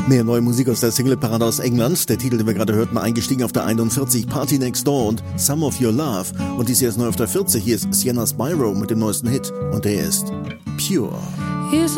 Mehr neue Musik aus der Singleparade aus England. Der Titel, den wir gerade hörten, eingestiegen auf der 41, Party Next Door und Some of Your Love. Und dies hier ist neu auf der 40. Hier ist Sienna Spyro mit dem neuesten Hit. Und der ist Pure.